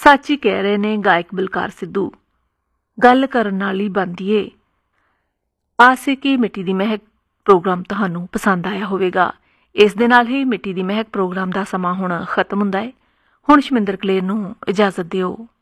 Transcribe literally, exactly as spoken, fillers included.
ਸੱਚ ਹੀ ਕਹਿ ਰਹੇ ਨੇ ਗਾਇਕ ਬਲਕਾਰ ਸਿੱਧੂ। ਗੱਲ ਕਰਨ ਨਾਲ ਹੀ ਬਣਦੀ ਏ। ਆਸ ਹੈ ਕਿ ਮਿੱਟੀ ਦੀ ਮਹਿਕ ਪ੍ਰੋਗਰਾਮ ਤੁਹਾਨੂੰ ਪਸੰਦ ਆਇਆ ਹੋਵੇਗਾ। ਇਸ ਦੇ ਨਾਲ ਹੀ ਮਿੱਟੀ ਦੀ ਮਹਿਕ ਪ੍ਰੋਗਰਾਮ ਦਾ ਸਮਾਂ ਹੁਣ ਖਤਮ ਹੁੰਦਾ ਹੈ। ਹੁਣ ਸ਼ਮਿੰਦਰ ਕਲੇਰ ਨੂੰ ਇਜਾਜ਼ਤ ਦਿਓ।